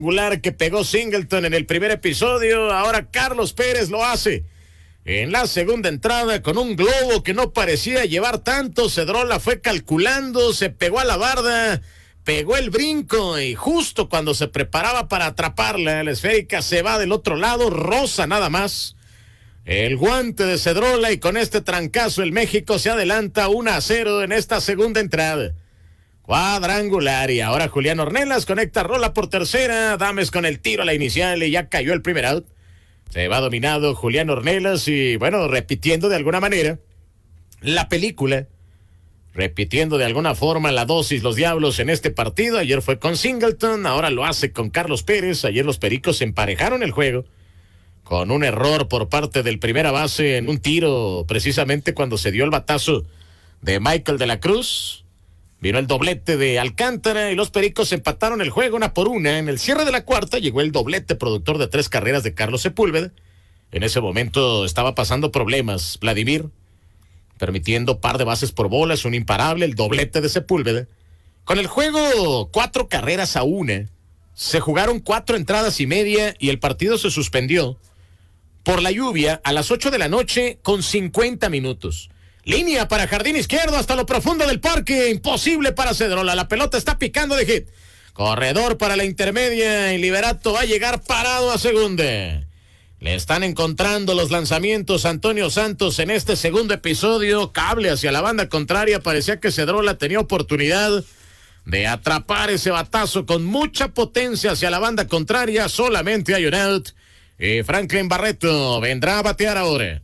que pegó Singleton en el primer episodio, ahora Carlos Pérez lo hace en la segunda entrada con un globo que no parecía llevar tanto. Cedrola fue calculando, se pegó a la barda, pegó el brinco y justo cuando se preparaba para atraparla, la esférica se va del otro lado, roza nada más el guante de Cedrola y con este trancazo el México se adelanta 1-0 en esta segunda entrada. Cuadrangular y ahora Julián Ornelas conecta rola por tercera, Dames con el tiro a la inicial y ya cayó el primer out. Se va dominado Julián Ornelas y bueno, repitiendo de alguna manera la película, repitiendo de alguna forma la dosis los Diablos en este partido. Ayer fue con Singleton, ahora lo hace con Carlos Pérez. Ayer los Pericos emparejaron el juego con un error por parte del primera base en un tiro precisamente cuando se dio el batazo de Michael de la Cruz. Vino el doblete de Alcántara y los Pericos empataron el juego 1-1. En el cierre de la cuarta llegó el doblete productor de 3 carreras de Carlos Sepúlveda. En ese momento estaba pasando problemas Vladimir, permitiendo par de bases por bolas, un imparable, el doblete de Sepúlveda. Con el juego 4 carreras a 1, se jugaron 4 entradas y media y el partido se suspendió por la lluvia a las 8 de la noche con 50 minutos. Línea para jardín izquierdo hasta lo profundo del parque. Imposible para Cedrola. La pelota está picando de hit. Corredor para la intermedia. Y Liberato va a llegar parado a segunda. Le están encontrando los lanzamientos a Antonio Santos en este segundo episodio. Cable hacia la banda contraria. Parecía que Cedrola tenía oportunidad de atrapar ese batazo con mucha potencia hacia la banda contraria. Solamente hay un out. Y Franklin Barreto vendrá a batear ahora.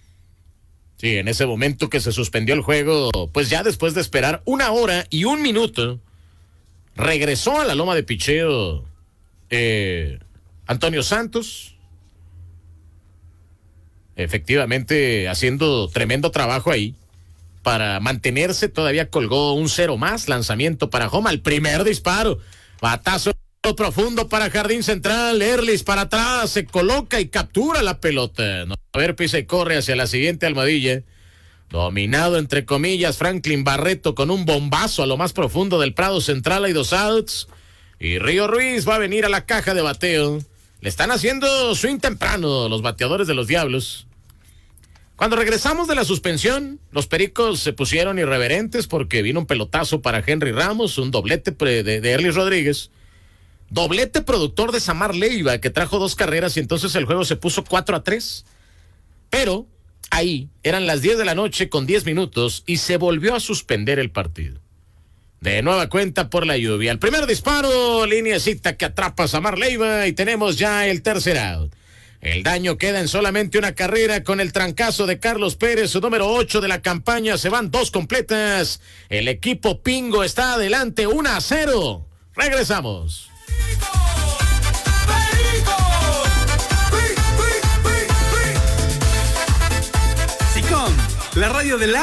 Sí, en ese momento que se suspendió el juego, pues ya después de esperar 1 hora y 1 minuto, regresó a la loma de picheo Antonio Santos, efectivamente haciendo tremendo trabajo ahí para mantenerse. Todavía colgó un 0 más, lanzamiento para home al primer disparo, batazo profundo para jardín central, Erlis para atrás, se coloca y captura la pelota. A ver, pisa y corre hacia la siguiente almohadilla. Dominado entre comillas Franklin Barreto con un bombazo a lo más profundo del prado central, hay 2 outs. Y Río Ruiz va a venir a la caja de bateo. Le están haciendo swing temprano los bateadores de los Diablos. Cuando regresamos de la suspensión, los Pericos se pusieron irreverentes porque vino un pelotazo para Henry Ramos, un doblete de Erlis Rodríguez. Doblete productor de Samar Leiva, que trajo 2 carreras y entonces el juego se puso 4-3. Pero ahí eran las 10 de la noche con 10 minutos y se volvió a suspender el partido. De nueva cuenta por la lluvia. El primer disparo, lineecita que atrapa a Samar Leiva y tenemos ya el tercer out. El daño queda en solamente 1 carrera con el trancazo de Carlos Pérez, su número 8 de la campaña. Se van 2 completas. El equipo Pingo está adelante 1-0. Regresamos. SICOM, la radio de la